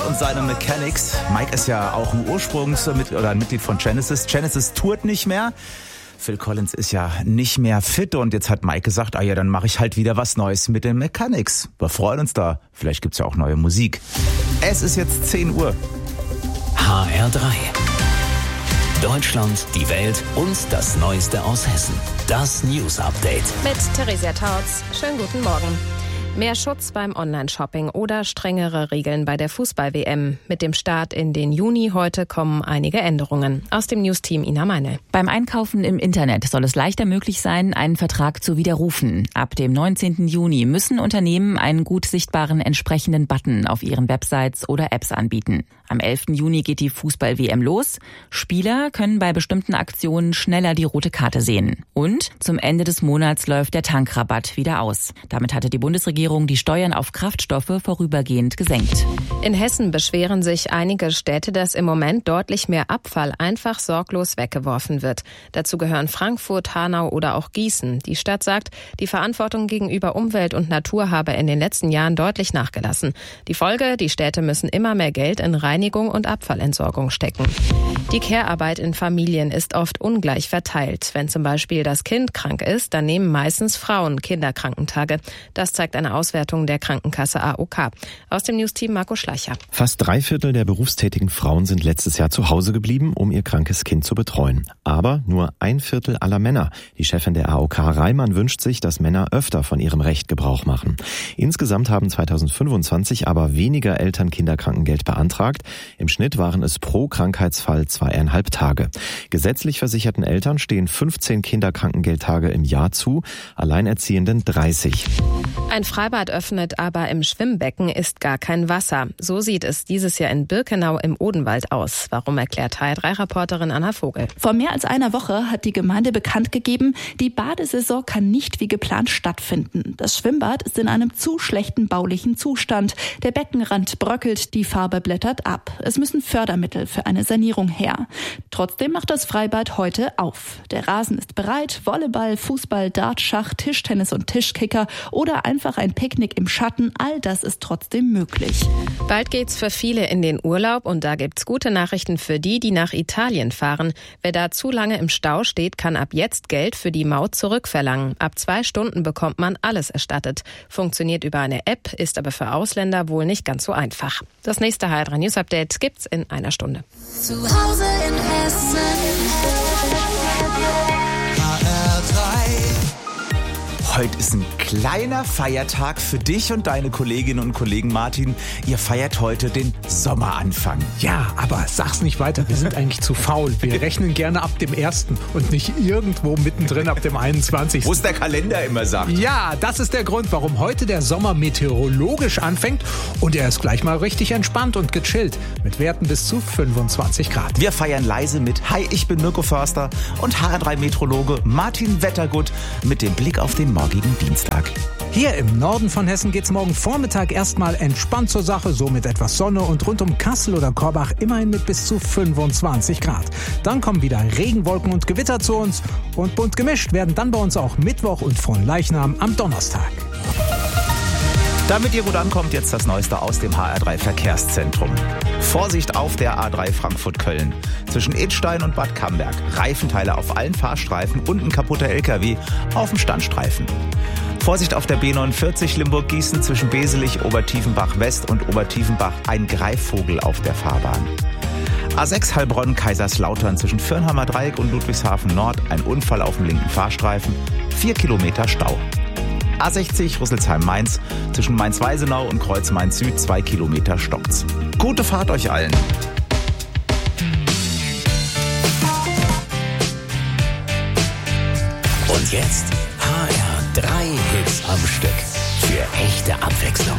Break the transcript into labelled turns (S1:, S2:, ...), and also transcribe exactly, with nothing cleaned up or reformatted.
S1: und seine Mechanics. Mike ist ja auch ein Ursprungsmitglied oder ein Mitglied von Genesis. Genesis tourt nicht mehr. Phil Collins ist ja nicht mehr fit und jetzt hat Mike gesagt, ah ja, dann mache ich halt wieder was Neues mit den Mechanics. Wir freuen uns da. Vielleicht gibt's ja auch neue Musik. Es ist jetzt zehn Uhr.
S2: H R drei. Deutschland, die Welt und das Neueste aus Hessen. Das News Update.
S3: Mit Theresia Tautz. Schönen guten Morgen. Mehr Schutz beim Online-Shopping oder strengere Regeln bei der Fußball-W M. Mit dem Start in den Juni heute kommen einige Änderungen. Aus dem News-Team Ina Meine.
S4: Beim Einkaufen im Internet soll es leichter möglich sein, einen Vertrag zu widerrufen. Ab dem neunzehnten Juni müssen Unternehmen einen gut sichtbaren entsprechenden Button auf ihren Websites oder Apps anbieten. Am elften Juni geht die Fußball-W M los. Spieler können bei bestimmten Aktionen schneller die rote Karte sehen. Und zum Ende des Monats läuft der Tankrabatt wieder aus. Damit hatte die Bundesregierung die Steuern auf Kraftstoffe vorübergehend gesenkt.
S3: In Hessen beschweren sich einige Städte, dass im Moment deutlich mehr Abfall einfach sorglos weggeworfen wird. Dazu gehören Frankfurt, Hanau oder auch Gießen. Die Stadt sagt, die Verantwortung gegenüber Umwelt und Natur habe in den letzten Jahren deutlich nachgelassen. Die Folge, die Städte müssen immer mehr Geld in Reinigung und Abfallentsorgung stecken. Die Care-Arbeit in Familien ist oft ungleich verteilt. Wenn zum Beispiel das Kind krank ist, dann nehmen meistens Frauen Kinderkrankentage. Das zeigt eine Auswertung der Krankenkasse A O K. Aus dem News-Team Marco Schleicher.
S5: Fast drei Viertel der berufstätigen Frauen sind letztes Jahr zu Hause geblieben, um ihr krankes Kind zu betreuen. Aber nur ein Viertel aller Männer. Die Chefin der A O K Reimann wünscht sich, dass Männer öfter von ihrem Recht Gebrauch machen. Insgesamt haben zweitausendfünfundzwanzig aber weniger Eltern Kinderkrankengeld beantragt. Im Schnitt waren es pro Krankheitsfall zweieinhalb Tage. Gesetzlich versicherten Eltern stehen fünfzehn Kinderkrankengeldtage im Jahr zu, Alleinerziehenden dreißig.
S3: Ein Freibad öffnet, aber im Schwimmbecken ist gar kein Wasser. So sieht es dieses Jahr in Birkenau im Odenwald aus. Warum, erklärt H R drei Reporterin Anna Vogel.
S6: Vor mehr als einer Woche hat die Gemeinde bekannt gegeben, die Badesaison kann nicht wie geplant stattfinden. Das Schwimmbad ist in einem zu schlechten baulichen Zustand. Der Beckenrand bröckelt, die Farbe blättert ab. Es müssen Fördermittel für eine Sanierung her. Trotzdem macht das Freibad heute auf. Der Rasen ist bereit, Volleyball, Fußball, Dart, Schach, Tischtennis und Tischkicker oder einfach ein Picknick im Schatten, all das ist trotzdem möglich.
S3: Bald geht's für viele in den Urlaub und da gibt's gute Nachrichten für die, die nach Italien fahren. Wer da zu lange im Stau steht, kann ab jetzt Geld für die Maut zurückverlangen. Ab zwei Stunden bekommt man alles erstattet. Funktioniert über eine App, ist aber für Ausländer wohl nicht ganz so einfach. Das nächste H R drei News Update gibt's in einer Stunde.
S7: Zu Hause in Hessen. H R drei.
S1: Heute ist ein kleiner Feiertag für dich und deine Kolleginnen und Kollegen. Martin, ihr feiert heute den Sommeranfang.
S8: Ja, aber sag's nicht weiter, wir sind eigentlich zu faul. Wir rechnen gerne ab dem ersten und nicht irgendwo mittendrin ab dem einundzwanzigsten
S1: Wo es der Kalender immer sagt.
S8: Ja, das ist der Grund, warum heute der Sommer meteorologisch anfängt und er ist gleich mal richtig entspannt und gechillt mit Werten bis zu fünfundzwanzig Grad.
S1: Wir feiern leise mit Hi, ich bin Mirko Förster und H R drei Meteorologe Martin Wettergut mit dem Blick auf den morgigen Dienstag.
S8: Hier im Norden von Hessen geht's morgen Vormittag erstmal entspannt zur Sache, so mit etwas Sonne und rund um Kassel oder Korbach immerhin mit bis zu fünfundzwanzig Grad. Dann kommen wieder Regenwolken und Gewitter zu uns und bunt gemischt werden dann bei uns auch Mittwoch und Fronleichnam am Donnerstag.
S1: Damit ihr gut ankommt, jetzt das Neueste aus dem H R drei Verkehrszentrum. Vorsicht auf der A drei Frankfurt-Köln. Zwischen Idstein und Bad Camberg. Reifenteile auf allen Fahrstreifen und ein kaputter L K W auf dem Standstreifen. Vorsicht auf der B neunundvierzig Limburg-Gießen zwischen Beselich, Obertiefenbach-West und Obertiefenbach. Ein Greifvogel auf der Fahrbahn. A sechs Heilbronn-Kaiserslautern zwischen Firnheimer Dreieck und Ludwigshafen Nord. Ein Unfall auf dem linken Fahrstreifen. Vier Kilometer Stau. A sechzig Rüsselsheim-Mainz zwischen Mainz-Weisenau und Kreuz-Mainz-Süd. Zwei Kilometer stopft's. Gute Fahrt euch allen.
S2: Und jetzt H R drei Hits am Stück. Für echte Abwechslung.